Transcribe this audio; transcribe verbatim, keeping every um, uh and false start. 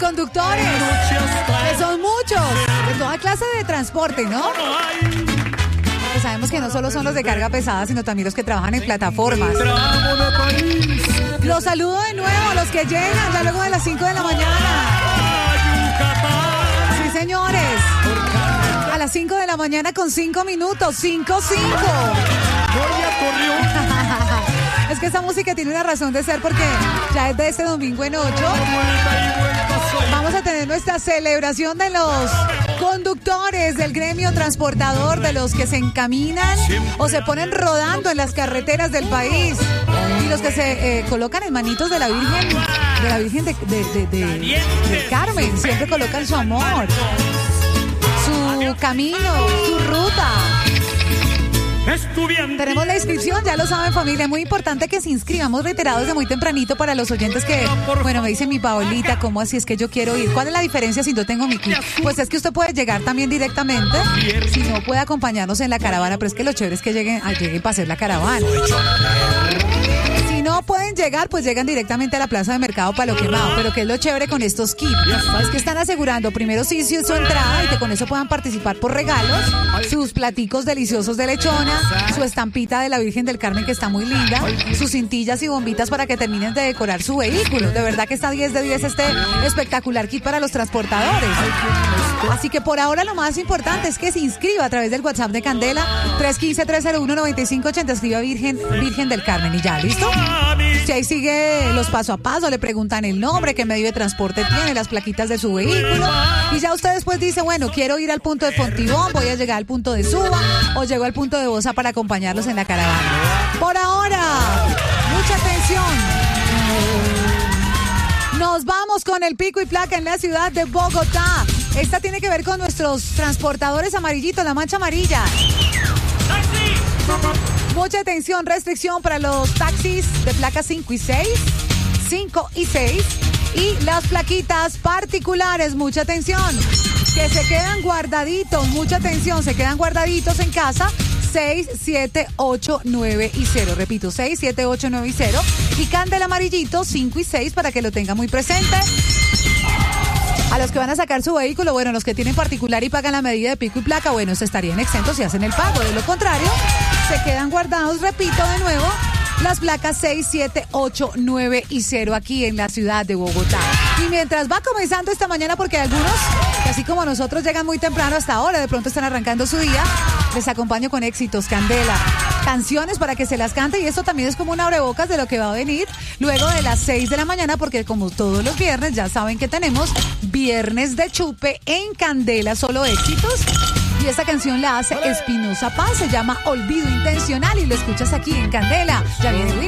conductores, que son muchos, de toda clase de transporte, ¿no? Pues sabemos que no solo son los de carga pesada, sino también los que trabajan en plataformas. Los saludo de nuevo, los que llegan ya luego de las cinco de la mañana. Sí, señores. A las cinco de la mañana con cinco minutos. cinco, cinco. Es que esa música tiene una razón de ser porque ya es de este domingo en ocho. Vamos a tener nuestra celebración de los conductores del gremio transportador, de los que se encaminan o se ponen rodando en las carreteras del país y los que se eh, colocan en manitos de la Virgen, de la Virgen de, de, de, de, de Carmen. Siempre colocan su amor, su camino, su ruta. Tenemos la inscripción, ya lo saben, familia, es muy importante que se inscribamos reiterados de muy tempranito para los oyentes que, bueno, me dice mi Paolita, ¿cómo así es que yo quiero ir? ¿Cuál es la diferencia si no tengo mi kit? Pues es que usted puede llegar también directamente, si no puede acompañarnos en la caravana, pero es que lo chévere es que lleguen, lleguen para hacer la caravana. Si no pueden llegar, pues llegan directamente a la plaza de mercado Palo Quemado. Pero ¿qué es lo chévere con estos kits? Es que están asegurando primero sí, sí su entrada y que con eso puedan participar por regalos, sus platicos deliciosos de lechona, su estampita de la Virgen del Carmen que está muy linda, sus cintillas y bombitas para que terminen de decorar su vehículo. De verdad que está diez de diez este espectacular kit para los transportadores. Así que por ahora lo más importante es que se inscriba a través del WhatsApp de Candela tres uno cinco, tres cero uno, nueve cinco ocho cero, escriba Virgen, Virgen del Carmen y ya, ¿listo? Si ahí sigue los paso a paso, le preguntan el nombre, qué medio de transporte tiene, las plaquitas de su vehículo y ya usted después dice, bueno, quiero ir al punto de Fontibón, voy a llegar al punto de Suba o llego al punto de Bosa para acompañarlos en la caravana. Por ahora, mucha atención. Nos vamos con el pico y placa en la ciudad de Bogotá. Esta tiene que ver con nuestros transportadores amarillitos, la mancha amarilla. Mucha atención, restricción para los taxis de placas cinco y seis, cinco y seis y las plaquitas particulares, mucha atención, que se quedan guardaditos, mucha atención, se quedan guardaditos en casa, seis, siete, ocho, nueve y cero, repito, seis, siete, ocho, nueve y cero, y Candela amarillito cinco y seis para que lo tenga muy presente. A los que van a sacar su vehículo, bueno, los que tienen particular y pagan la medida de pico y placa, bueno, se estarían exentos si hacen el pago. De lo contrario, se quedan guardados, repito de nuevo, las placas seis, siete, ocho, nueve y cero aquí en la ciudad de Bogotá. Y mientras va comenzando esta mañana, porque algunos, que así como nosotros llegan muy temprano hasta ahora, de pronto están arrancando su día, les acompaño con éxitos, Candela. Canciones para que se las cante y esto también es como un abrebocas de lo que va a venir luego de las seis de la mañana, porque como todos los viernes ya saben que tenemos Viernes de Chupe en Candela, solo éxitos. Y esta canción la hace Espinosa Paz, se llama Olvido Intencional y lo escuchas aquí en Candela. Ya viene